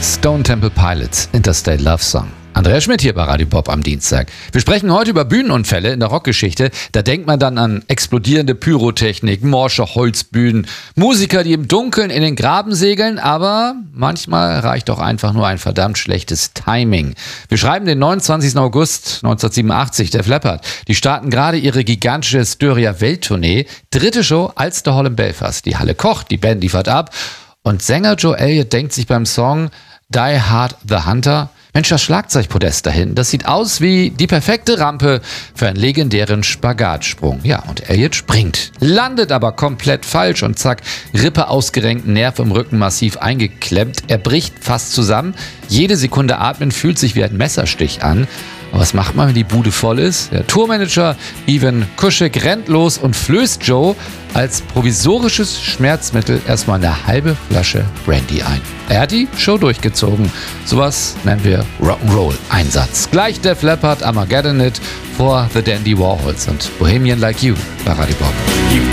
Stone Temple Pilots, Interstate Love Song. Andreas Schmidt hier bei Radio Bob am Dienstag. Wir sprechen heute über Bühnenunfälle in der Rockgeschichte. Da denkt man dann an explodierende Pyrotechnik, morsche Holzbühnen, Musiker, die im Dunkeln in den Graben segeln, aber manchmal reicht auch einfach nur ein verdammt schlechtes Timing. Wir schreiben den 29. August 1987, Def Leppard. Die starten gerade ihre gigantische Styria-Welttournee. Dritte Show, Ulster Hall in Belfast. Die Halle kocht, die Band liefert ab und Sänger Joe Elliott denkt sich beim Song Die Hard the Hunter: Mensch, das Schlagzeugpodest dahin, das sieht aus wie die perfekte Rampe für einen legendären Spagatsprung. Ja, und Elliott springt, landet aber komplett falsch und zack, Rippe ausgerenkt, Nerv im Rücken massiv eingeklemmt. Er bricht fast zusammen. Jede Sekunde atmen fühlt sich wie ein Messerstich an. Aber was macht man, wenn die Bude voll ist? Der Tourmanager Ivan Kuschek rennt los und flößt Joe als provisorisches Schmerzmittel erstmal eine halbe Flasche Brandy ein. Er hat die Show durchgezogen. Sowas nennen wir Rock'n'Roll-Einsatz. Gleich Def Leppard, Armageddon It vor The Dandy Warhols und Bohemian Like You bei Radio Bob.